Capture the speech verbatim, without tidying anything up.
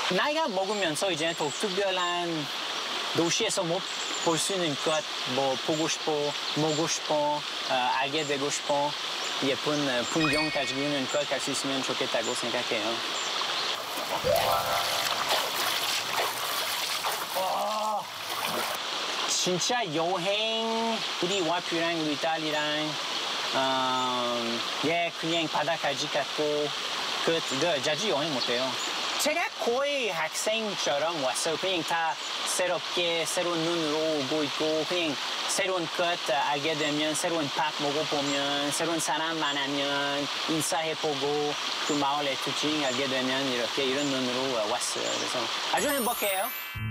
나이가 먹으면서 이제 더 특별한 도시에서 뭐 볼 수 있는 것, 뭐 보고 싶어, 먹고 싶어, 어, 알게 되고 싶어, 예쁜 어, 풍경 가지고 있는 것 갈 수 있으면 좋겠다고 생각해요. 와, 진짜 여행, 우리 와이프랑 우리 딸이랑 어, 예, 그냥 바닷가지 같고 그, 그 자주 여행 못해요. 제가 거의 학생처럼 왔어요. 그냥 다 새롭게 새로운 눈으로 오고 있고 그냥 새로운 것 알게 되면 새로운 밥 먹어보면 새로운 사람 만나면 인사해보고 그 마을의 특징 알게 되면 이렇게 이런 눈으로 왔어요. 그래서 아주 행복해요.